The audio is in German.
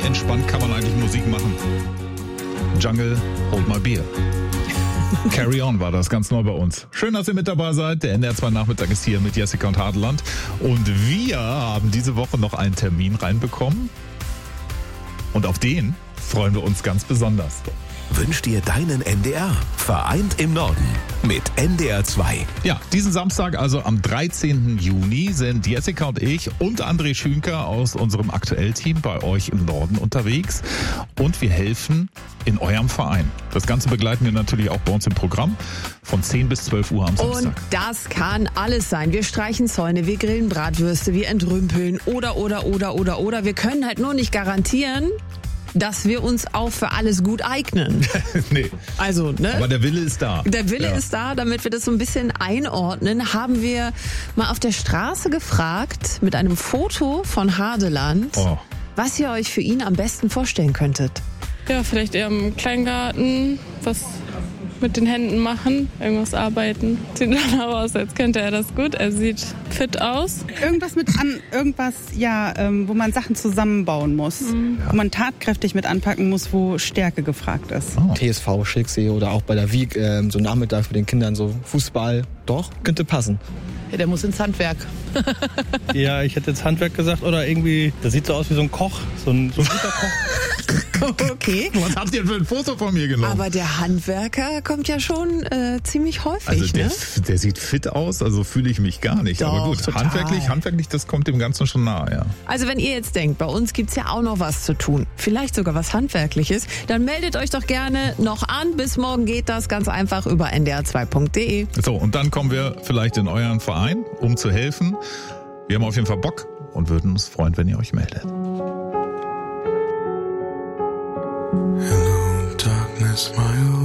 entspannt kann man eigentlich Musik machen? Jungle, Hold My Beer. Carry On war das, ganz neu bei uns. Schön, dass ihr mit dabei seid. Der NDR 2 Nachmittag ist hier mit Jessica und Hadeland. Und wir haben diese Woche noch einen Termin reinbekommen. Und auf den freuen wir uns ganz besonders. Wünsch dir deinen NDR. Vereint im Norden mit NDR 2. Ja, diesen Samstag, also am 13. Juni, sind Jessica und ich und André Schünker aus unserem Aktuell-Team bei euch im Norden unterwegs. Und wir helfen in eurem Verein. Das Ganze begleiten wir natürlich auch bei uns im Programm von 10 bis 12 Uhr am Samstag. Und das kann alles sein. Wir streichen Zäune, wir grillen Bratwürste, wir entrümpeln oder. Wir können halt nur nicht garantieren, dass wir uns auch für alles gut eignen. Nee. Also, ne? Aber der Wille ist da. Der Wille ist da, damit wir das so ein bisschen einordnen, haben wir mal auf der Straße gefragt, mit einem Foto von Hadeland, was ihr euch für ihn am besten vorstellen könntet. Ja, vielleicht eher im Kleingarten, was mit den Händen machen, irgendwas arbeiten. Sieht dann aber aus, als könnte er das gut. Er sieht fit aus. Irgendwas wo man Sachen zusammenbauen muss. Wo man tatkräftig mit anpacken muss, wo Stärke gefragt ist. TSV, Schicksee oder auch bei der Wieg, so nachmittags mit den Kindern, so Fußball. Doch, könnte passen. Ja, der muss ins Handwerk. Ja, ich hätte jetzt Handwerk gesagt oder irgendwie, das sieht so aus wie so ein Koch, so ein guter Koch. Okay. Was habt ihr für ein Foto von mir genommen? Aber der Handwerker kommt ja schon ziemlich häufig, also der sieht fit aus, also fühle ich mich gar nicht. Doch, aber gut, total. handwerklich, das kommt dem Ganzen schon nahe, ja. Also wenn ihr jetzt denkt, bei uns gibt's ja auch noch was zu tun, vielleicht sogar was Handwerkliches, dann meldet euch doch gerne noch an. Bis morgen geht das ganz einfach über ndr2.de. So, und dann kommen wir vielleicht in euren Verein, um zu helfen. Wir haben auf jeden Fall Bock und würden uns freuen, wenn ihr euch meldet. Hello, darkness, my